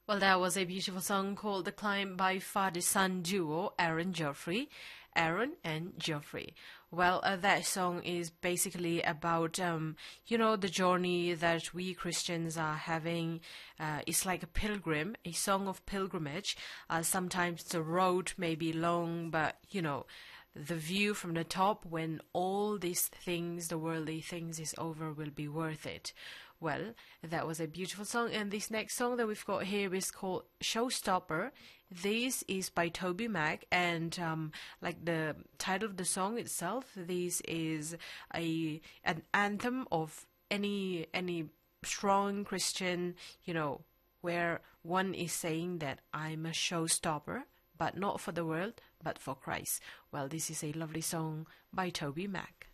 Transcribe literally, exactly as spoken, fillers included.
Well, that was a beautiful song called The Climb by father-son duo Aaron Geoffrey. Aaron and Geoffrey. Well, uh, that song is basically about, um, you know, the journey that we Christians are having. Uh, it's like a pilgrim, a song of pilgrimage. Uh, sometimes the road may be long, but, you know, the view from the top when all these things, the worldly things, is over will be worth it. Well, that was a beautiful song, and this next song that we've got here is called Showstopper. This is by Toby Mac, and um, like the title of the song itself, this is a an anthem of any any strong Christian, you know, where one is saying that I'm a showstopper, but not for the world, but for Christ. Well, this is a lovely song by Toby Mac.